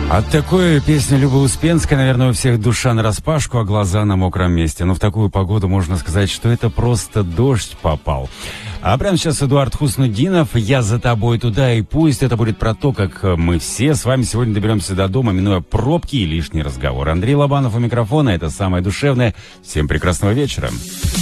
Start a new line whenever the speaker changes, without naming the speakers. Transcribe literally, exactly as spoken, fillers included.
От такой песни Любы Успенской, наверное, у всех душа нараспашку, а глаза на мокром месте. Но в такую погоду можно сказать, что это просто дождь попал. А прямо сейчас Эдуард Хуснутдинов, «Я за тобой туда», и пусть это будет про то, как мы все с вами сегодня доберемся до дома, минуя пробки и лишний разговор. Андрей Лобанов у микрофона, это самое душевное. Всем прекрасного вечера.